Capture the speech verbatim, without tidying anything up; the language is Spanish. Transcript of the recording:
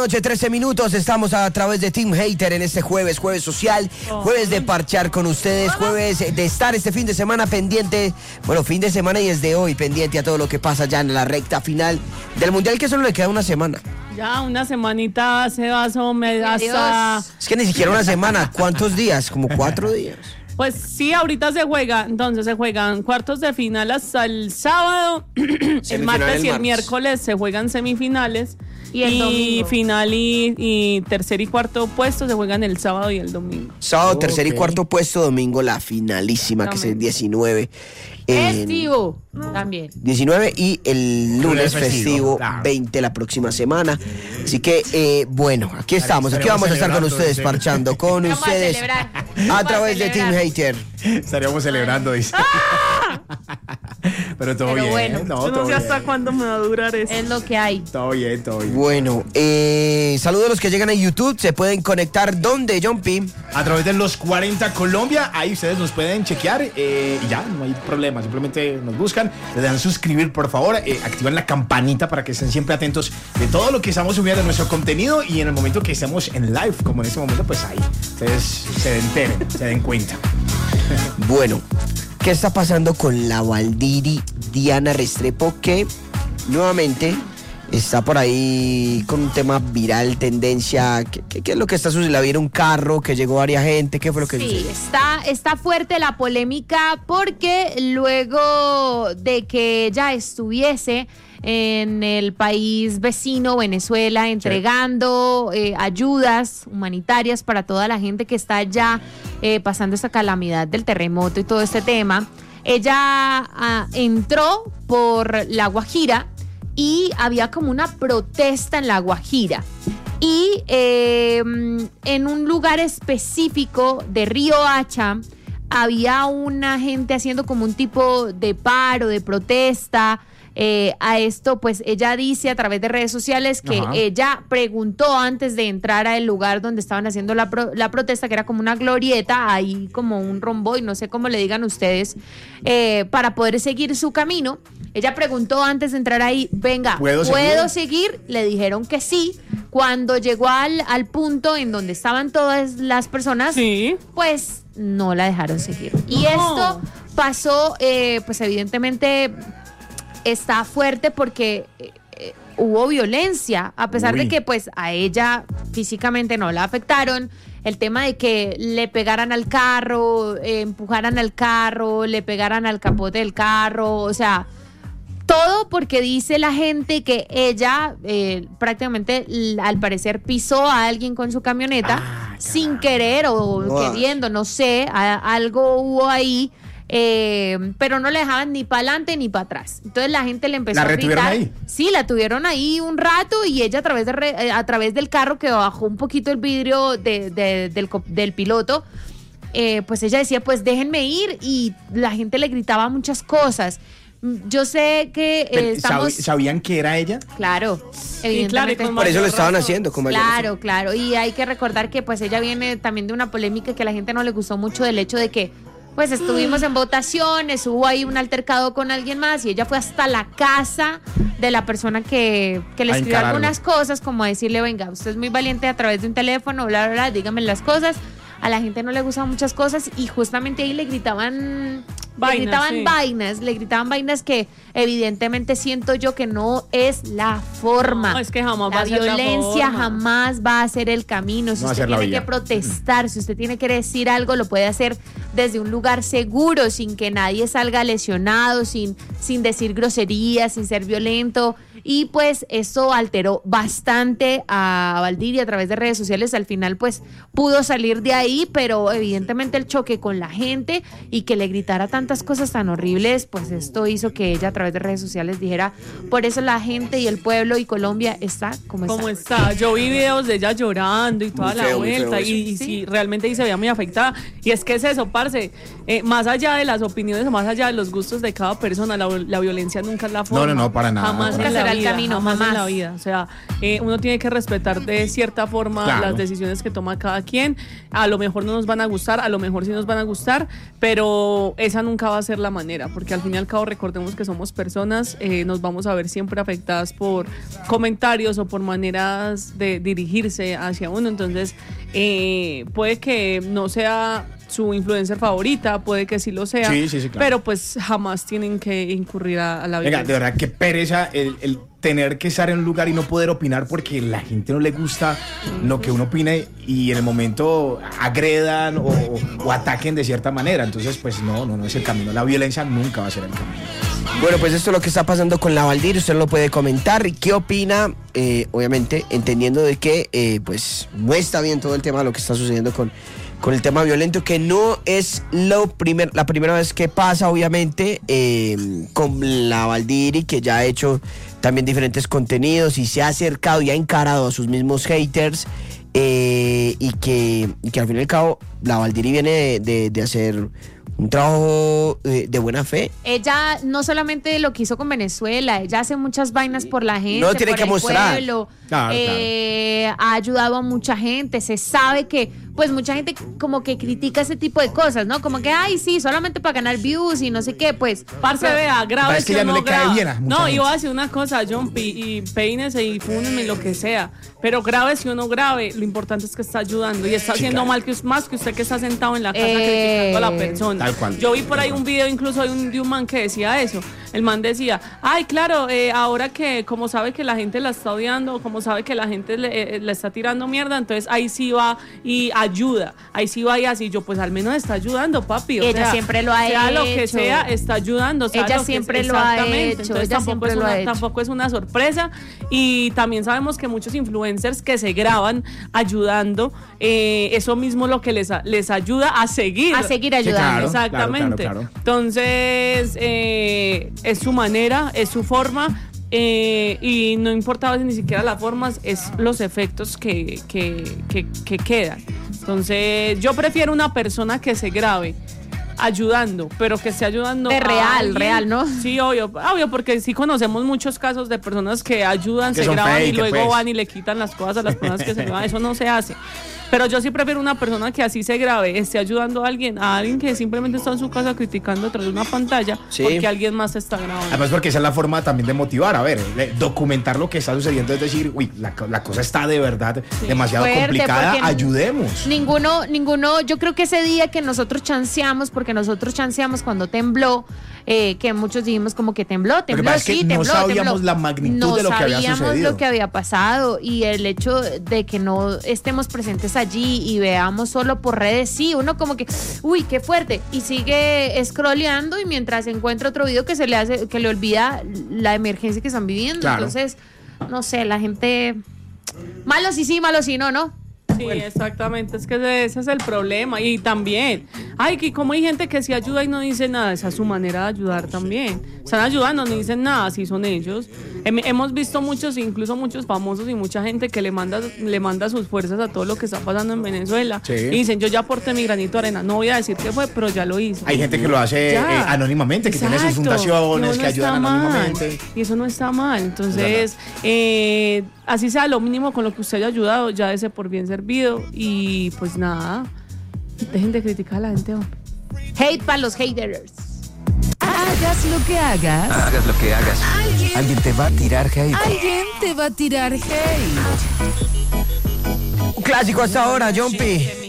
Noche, trece minutos, estamos a través de Team Hater en este jueves, jueves social, jueves de parchar con ustedes, jueves de estar este fin de semana pendiente, bueno, fin de semana y desde hoy pendiente a todo lo que pasa ya en la recta final del Mundial, que solo le queda una semana. Ya, una semanita se va me hasta... Es que ni siquiera una semana, ¿cuántos días? Como cuatro días. Pues sí, ahorita se juega, entonces se juegan cuartos de final hasta el sábado, el martes y el miércoles se juegan semifinales. Y, el y final y, y tercer y cuarto puesto se juegan el sábado y el domingo. Sábado, okay. Tercer y cuarto puesto, domingo la finalísima, también. Que es el diecinueve. Festivo eh, también. diecinueve y el lunes festivo, festivo claro. veinte la próxima semana. Así que, eh, bueno, aquí estamos, aquí vamos a estar con ustedes, dice. Parchando con Vamos ustedes a, a través de Team Hater. Estaríamos celebrando, dice. ¡Ah! Pero todo Pero bien. Bueno, no, yo no sé bien. Hasta cuándo me va a durar eso. Es lo que hay. Todo bien, todo bien. Bueno, eh, saludos a los que llegan a YouTube. Se pueden conectar, ¿dónde, John P? A través de los cuarenta Colombia. Ahí ustedes nos pueden chequear eh, y ya, no hay problema. Simplemente nos buscan, le dan suscribir, por favor. Eh, activan la campanita para que estén siempre atentos de todo lo que estamos subiendo de nuestro contenido. Y en el momento que estemos en live, como en este momento, pues ahí ustedes se enteren, se den cuenta. Bueno, ¿qué está pasando con la Valdiri Diana Restrepo? Que nuevamente está por ahí con un tema viral, tendencia. ¿Qué, qué, qué es lo que está sucediendo? ¿La vieron un carro que llegó varias gente? ¿Qué fue lo que sí, sucedió? Sí, está, está fuerte la polémica porque luego de que ella estuviese en el país vecino, Venezuela, entregando sí. eh, ayudas humanitarias para toda la gente que está allá eh, pasando esta calamidad del terremoto y todo este tema, ella ah, entró por La Guajira y había como una protesta en La Guajira. Y eh, en un lugar específico de Río Hacha había una gente haciendo como un tipo de paro, de protesta. Eh, a esto, pues ella dice a través de redes sociales que Ajá. ella preguntó antes de entrar al lugar donde estaban haciendo la, pro, la protesta, que era como una glorieta, ahí como un romboy, no sé cómo le digan ustedes, eh, para poder seguir su camino. Ella preguntó antes de entrar ahí, venga, ¿puedo, ¿puedo seguir? seguir? Le dijeron que sí. Cuando llegó al, al punto en donde estaban todas las personas, sí. pues no la dejaron seguir. Y no. esto pasó, eh, pues evidentemente... está fuerte porque eh, hubo violencia, a pesar Uy. de que pues a ella físicamente no la afectaron. El tema de que le pegaran al carro, eh, empujaran al carro, le pegaran al capote del carro, o sea, todo porque dice la gente que ella eh, prácticamente al parecer pisó a alguien con su camioneta ah, sin querer o wow. queriendo, no sé, a, algo hubo ahí. Eh, pero no le dejaban ni para adelante ni para atrás. Entonces la gente le empezó a gritar. ¿La retuvieron ahí? Sí, la tuvieron ahí un rato y ella a través de re, a través del carro que bajó un poquito el vidrio de, de, del, del piloto, eh, pues ella decía, pues déjenme ir, y la gente le gritaba muchas cosas. Yo sé que eh, estamos... ¿Sabían que era ella? Claro, evidentemente. Claro, por eso lo estaban haciendo. Como claro, claro. Y hay que recordar que pues ella viene también de una polémica que a la gente no le gustó mucho, del hecho de que pues estuvimos en votaciones, hubo ahí un altercado con alguien más y ella fue hasta la casa de la persona que, que le escribió algunas cosas, como decirle, venga, usted es muy valiente a través de un teléfono, bla, bla, bla, dígame las cosas. A la gente no le gustan muchas cosas y justamente ahí le gritaban, vainas, le gritaban sí. vainas, le gritaban vainas que evidentemente siento yo que no es la forma. No, es que jamás la va a ser violencia la forma. jamás va a ser el camino. Si no usted tiene que protestar, si usted tiene que decir algo, lo puede hacer desde un lugar seguro, sin que nadie salga lesionado, sin, sin decir groserías, sin ser violento. Y pues eso alteró bastante a Valdiri a través de redes sociales. Al final pues pudo salir de ahí, pero evidentemente el choque con la gente y que le gritara tantas cosas tan horribles, pues esto hizo que ella a través de redes sociales dijera, por eso la gente y el pueblo y Colombia está como está. Como está. Yo vi videos de ella llorando y toda muy la feo, vuelta y, y sí. sí, realmente ahí se veía muy afectada. Y es que es eso, parce, eh, más allá de las opiniones o más allá de los gustos de cada persona, la, la violencia nunca es la forma. No, no, no, para nada. Jamás para será el vida, camino, jamás jamás. en la vida. O sea, eh, uno tiene que respetar de cierta forma Claro. las decisiones que toma cada quien. A lo mejor no nos van a gustar, a lo mejor sí nos van a gustar, pero esa nunca va a ser la manera, porque al fin y al cabo recordemos que somos personas, eh, nos vamos a ver siempre afectadas por comentarios o por maneras de dirigirse hacia uno. Entonces, eh, puede que no sea su influencer favorita, puede que sí lo sea, Sí, sí, sí, claro. pero pues jamás tienen que incurrir a, a la Venga, violencia. de verdad, qué pereza el, el tener que estar en un lugar y no poder opinar porque la gente no le gusta lo que uno opine y en el momento agredan o, o ataquen de cierta manera. Entonces, pues no, no, no es el camino. La violencia nunca va a ser el camino. Bueno, pues esto es lo que está pasando con la Valdir, usted lo puede comentar. ¿Qué opina? Eh, obviamente, entendiendo de que eh, pues no está bien todo el tema de lo que está sucediendo con, con el tema violento, que no es lo primer, la primera vez que pasa, obviamente, eh, con la Valdir, y que ya ha hecho también diferentes contenidos y se ha acercado y ha encarado a sus mismos haters. Eh, y, que, y que al fin y al cabo la Valdir viene de, de, de hacer un trabajo de, de buena fe. Ella no solamente lo que hizo con Venezuela, ella hace muchas vainas por la gente, No tiene por que el mostrar. pueblo, Claro, eh, ha ayudado a mucha gente, se sabe que, pues mucha gente como que critica ese tipo de cosas, ¿no? Como que, ay, sí, solamente para ganar views y no sé qué, pues. Parce, vea, grave Parece que si ya no uno le cae graba. bien a mucha No, gente. y voy a decir una cosa, John P, y peínese y fúnenme lo que sea, pero grave si uno grave, lo importante es que está ayudando y está Sí, haciendo claro. mal que más que usted que está sentado en la casa Eh, criticando a la persona. tal cual. Yo vi por ahí un video incluso de un, de un man que decía eso. El man decía, ay, claro, eh, ahora que como sabe que la gente la está odiando, como sabe que la gente le, eh, le está tirando mierda, entonces ahí sí va y ayuda, ahí sí va y así. Yo, pues al menos está ayudando, papi. O Ella sea, siempre lo ha sea lo que hecho. sea, está ayudando. sea Ella lo que siempre sea, lo ha exactamente. hecho, Entonces, ella tampoco siempre es lo una, ha hecho. tampoco es una sorpresa. Y también sabemos que muchos influencers que se graban ayudando, eh, eso mismo lo que les, a- les ayuda a seguir. A seguir Sí, ayudando. claro. Exactamente. claro, claro. Entonces, eh, es su manera, es su forma. Eh, y no importaba ni siquiera las formas, es los efectos que, que, que, que quedan. Entonces, yo prefiero una persona que se grabe ayudando, pero que esté ayudando De a real, alguien. real, ¿no? Sí, obvio, obvio, porque sí conocemos muchos casos de personas que ayudan, Que se son graban y fake, luego pues. van y le quitan las cosas a las personas que se graban. Eso no se hace. Pero yo sí prefiero una persona que así se grabe, esté ayudando a alguien, a alguien que simplemente está en su casa criticando detrás de una pantalla, Sí. porque alguien más está grabando. Además, porque esa es la forma también de motivar, a ver, de documentar lo que está sucediendo, es decir, uy, la, co- la cosa está de verdad demasiado Fuerte, complicada, porque ayudemos. Ninguno, ninguno, yo creo que ese día que nosotros chanceamos, porque nosotros chanceamos cuando tembló, eh, que muchos dijimos como que tembló, tembló, pasa es que sí, no tembló, sabíamos tembló. la magnitud No de lo que había sabíamos sucedido. lo que había pasado, y el hecho de que no estemos presentes allí y veamos solo por redes, sí, uno como que, uy, qué fuerte, y sigue scrolleando y mientras encuentra otro video que se le hace, que le olvida la emergencia que están viviendo. Claro. Entonces, no sé, la gente, malo sí sí, malo sí no, ¿no? Sí, exactamente, es que ese es el problema. Y también, ay, que como hay gente que sí ayuda y no dice nada, esa es su manera de ayudar también. Están ayudando, no dicen nada, así son ellos. Hem- hemos visto muchos, incluso muchos famosos y mucha gente que le manda, le manda sus fuerzas a todo lo que está pasando en Venezuela. Sí. Y dicen, yo ya aporté mi granito de arena. No voy a decir qué fue, pero ya lo hice. Hay gente que lo hace Ya. eh, anónimamente, que tiene sus Exacto. fundaciones, Y eso que no ayudan está mal. anónimamente. Y eso no está mal. Entonces, eh, así sea lo mínimo con lo que usted haya ayudado, ya dese por bien servido. Y pues nada, dejen de criticar a la gente, hombre. Hate para los haters. Hagas lo que hagas, Hagas lo que hagas. Alguien te va a tirar hate. alguien te va a tirar hate. Un clásico hasta ahora, John P.